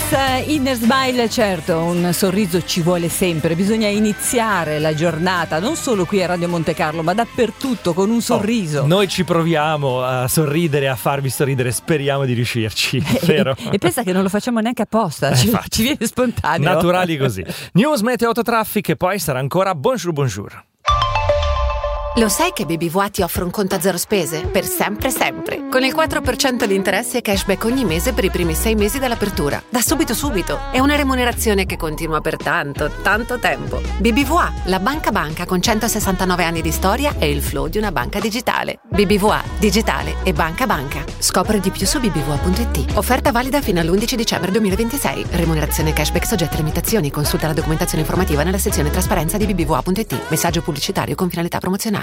Inner Smile, certo, un sorriso ci vuole sempre, bisogna iniziare la giornata, non solo qui a Radio Monte Carlo, ma dappertutto con un sorriso. Noi ci proviamo a sorridere, a farvi sorridere, speriamo di riuscirci, vero? E pensa che non lo facciamo neanche apposta, ci viene spontaneo. Naturali così. News, meteo, autotraffic e poi sarà ancora bonjour. Lo sai che BBVA ti offre un conto a zero spese? Per sempre sempre. Con il 4% di interesse e cashback ogni mese per i primi 6 mesi dall'apertura. Da subito. È una remunerazione che continua per tanto tempo. BBVA, la banca con 169 anni di storia e il flow di una banca digitale. BBVA, digitale e banca. Scopri di più su bbva.it. Offerta valida fino all'11 dicembre 2026. Remunerazione cashback soggetta a limitazioni. Consulta la documentazione informativa nella sezione trasparenza di bbva.it. Messaggio pubblicitario con finalità promozionale.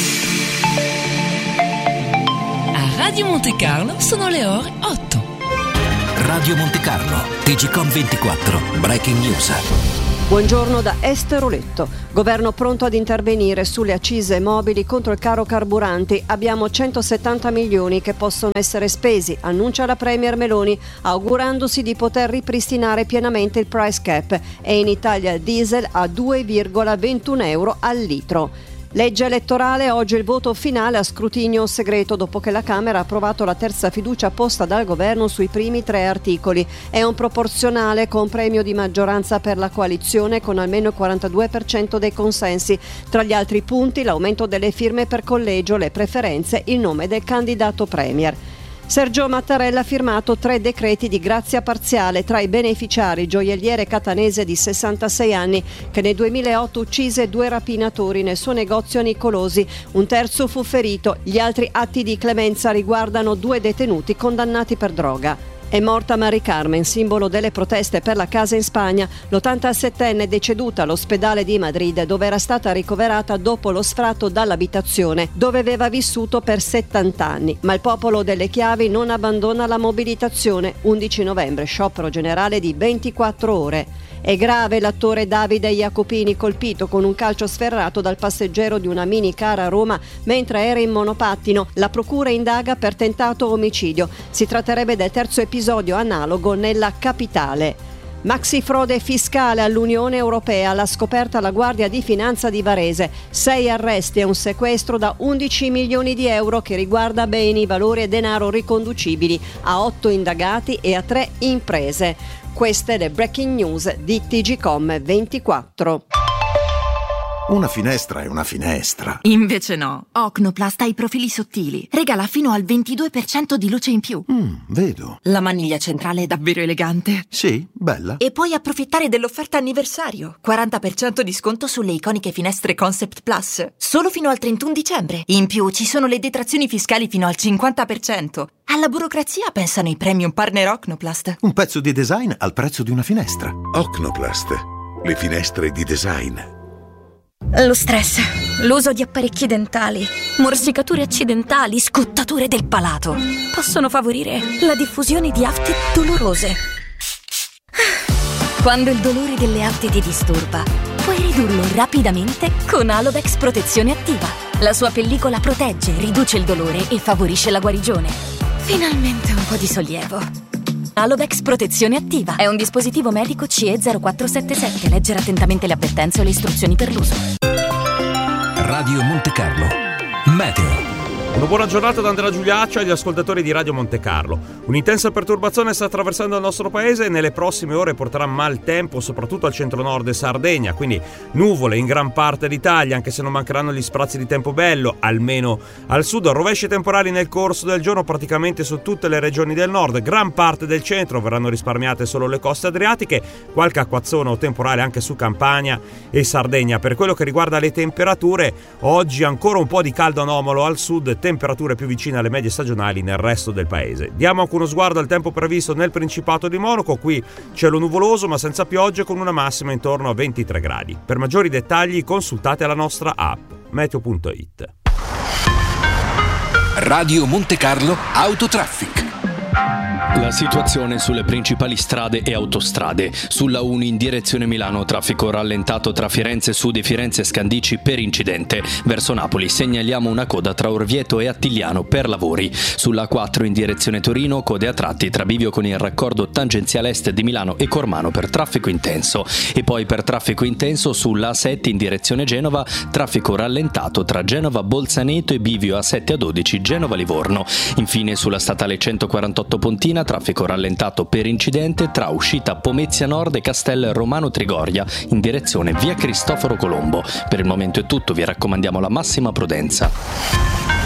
A Radio Monte Carlo sono le ore 8. Radio Monte Carlo, TGcom 24, Breaking News. Buongiorno da Esteroletto. Governo pronto ad intervenire sulle accise mobili contro il caro carburanti. Abbiamo 170 milioni che possono essere spesi, annuncia la Premier Meloni, augurandosi di poter ripristinare pienamente il price cap. E in Italia il diesel a 2,21 euro al litro. Legge elettorale, oggi il voto finale a scrutinio segreto dopo che la Camera ha approvato la terza fiducia posta dal governo sui primi 3 articoli. È un proporzionale con premio di maggioranza per la coalizione con almeno il 42% dei consensi. Tra gli altri punti l'aumento delle firme per collegio, le preferenze, il nome del candidato premier. Sergio Mattarella ha firmato 3 decreti di grazia parziale tra i beneficiari, gioielliere catanese di 66 anni che nel 2008 uccise 2 rapinatori nel suo negozio a Nicolosi. Un terzo fu ferito. Gli altri atti di clemenza riguardano 2 detenuti condannati per droga. È morta Mari Carmen, simbolo delle proteste per la casa in Spagna. L'87enne è deceduta all'ospedale di Madrid, dove era stata ricoverata dopo lo sfratto dall'abitazione, dove aveva vissuto per 70 anni. Ma il popolo delle chiavi non abbandona la mobilitazione. 11 novembre, sciopero generale di 24 ore. È grave l'attore Davide Jacopini, colpito con un calcio sferrato dal passeggero di una minicar a Roma mentre era in monopattino. La procura indaga per tentato omicidio. Si tratterebbe del terzo episodio analogo nella capitale. Maxi frode fiscale all'Unione Europea, l'ha scoperta la Guardia di Finanza di Varese. 6 arresti e un sequestro da 11 milioni di euro che riguarda beni, valori e denaro riconducibili a 8 indagati e a 3 imprese. Queste le breaking news di TGcom 24. Una finestra è una finestra. Invece no. Ocnoplast ha i profili sottili. Regala fino al 22% di luce in più. Vedo. La maniglia centrale è davvero elegante. Sì, bella. E puoi approfittare dell'offerta anniversario. 40% di sconto sulle iconiche finestre Concept Plus. Solo fino al 31 dicembre. In più ci sono le detrazioni fiscali fino al 50%. Alla burocrazia pensano i premium partner Ocnoplast. Un pezzo di design al prezzo di una finestra. Ocnoplast. Le finestre di design. Lo stress, l'uso di apparecchi dentali, morsicature accidentali, scottature del palato possono favorire la diffusione di afte dolorose. Quando il dolore delle afte ti disturba, puoi ridurlo rapidamente con Alovex Protezione Attiva. La sua pellicola protegge, riduce il dolore e favorisce la guarigione. Finalmente un po' di sollievo. Alovex Protezione Attiva è un dispositivo medico CE 0477. Leggere attentamente le avvertenze o le istruzioni per l'uso. Radio Monte Carlo, meteo. Una buona giornata da Andrea Giuliaccio e agli ascoltatori di Radio Monte Carlo. Un'intensa perturbazione sta attraversando il nostro paese e nelle prossime ore porterà maltempo soprattutto al centro-nord e Sardegna, quindi nuvole in gran parte d'Italia, anche se non mancheranno gli sprazzi di tempo bello, almeno al sud. Rovesci temporali nel corso del giorno praticamente su tutte le regioni del nord, gran parte del centro, verranno risparmiate solo le coste adriatiche, qualche acquazzone o temporale anche su Campania e Sardegna. Per quello che riguarda le temperature, oggi ancora un po' di caldo anomalo al sud, temperature più vicine alle medie stagionali nel resto del paese. Diamo anche uno sguardo al tempo previsto nel Principato di Monaco. Qui cielo nuvoloso ma senza piogge, con una massima intorno a 23 gradi. Per maggiori dettagli consultate la nostra app meteo.it. Radio Monte Carlo Autotraffic. La situazione sulle principali strade e autostrade. Sulla 1 in direzione Milano, traffico rallentato tra Firenze Sud e Firenze Scandicci per incidente. Verso Napoli segnaliamo una coda tra Orvieto e Attigliano per lavori. Sulla 4 in direzione Torino, code a tratti tra bivio con il raccordo tangenziale est di Milano e Cormano per traffico intenso. E poi per traffico intenso sulla A7 in direzione Genova, traffico rallentato tra Genova Bolzaneto e bivio A7 a 12 Genova Livorno. Infine sulla statale 148 Pontina, traffico rallentato per incidente tra uscita Pomezia Nord e Castel Romano Trigoria in direzione via Cristoforo Colombo. Per il momento è tutto, vi raccomandiamo la massima prudenza.